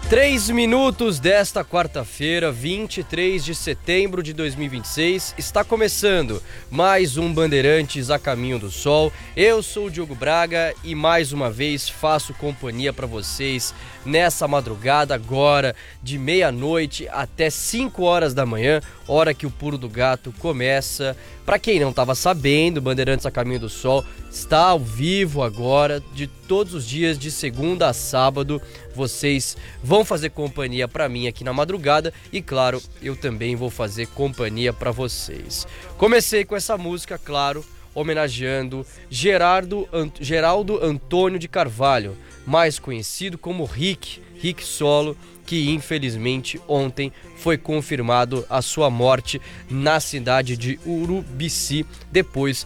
3 minutos desta quarta-feira, 23 de setembro de 2026, está começando mais um Bandeirantes a Caminho do Sol. Eu sou o Diogo Braga e mais uma vez faço companhia para vocês nessa madrugada agora de meia-noite até 5 horas da manhã, hora que o Pulo do Gato começa. Para quem não estava sabendo, Bandeirantes a Caminho do Sol está ao vivo agora, de todos os dias, de segunda a sábado. Vocês vão fazer companhia para mim aqui na madrugada e, claro, eu também vou fazer companhia para vocês. Comecei com essa música, claro, homenageando Geraldo Antônio de Carvalho, mais conhecido como Rick Solo, que infelizmente ontem foi confirmado a sua morte na cidade de Urubici, depois